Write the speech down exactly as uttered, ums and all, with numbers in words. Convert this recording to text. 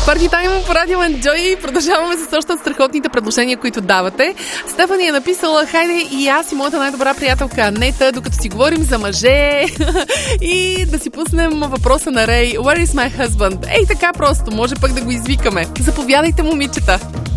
Парти тайм по Радио Enjoy. Продължаваме с още от страхотните предложения, които давате. Стефани е написала: хайде и аз и моята най-добра приятелка Анета, докато си говорим за мъже и да си пуснем въпроса на Рей: Where is my husband? Ей, така просто, може пък да го извикаме. Заповядайте, момичета.